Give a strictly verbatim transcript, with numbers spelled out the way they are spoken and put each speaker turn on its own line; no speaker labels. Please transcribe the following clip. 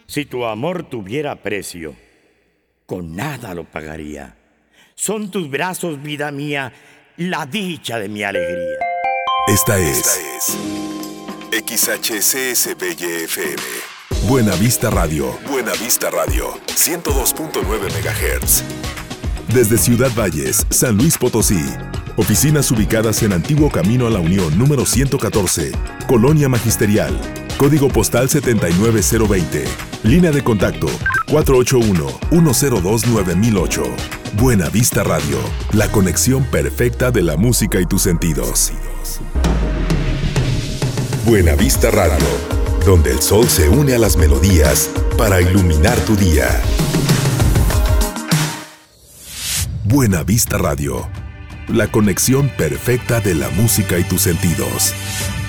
Si tu amor tuviera precio, con nada lo pagaría. Son tus brazos, vida mía, la dicha de mi alegría.
Esta es, Esta es X H C S B Y F M. Buena Vista Radio. Buena Vista Radio. ciento dos punto nueve megahertz. Desde Ciudad Valles, San Luis Potosí. Oficinas ubicadas en Antiguo Camino a la Unión número ciento catorce, Colonia Magisterial. Código postal setenta y nueve cero veinte. Línea de contacto cuatro ocho uno, uno cero dos, nueve mil ocho. Buena Vista Radio, la conexión perfecta de la música y tus sentidos. Buena Vista Radio, donde el sol se une a las melodías para iluminar tu día. Buena Vista Radio, la conexión perfecta de la música y tus sentidos.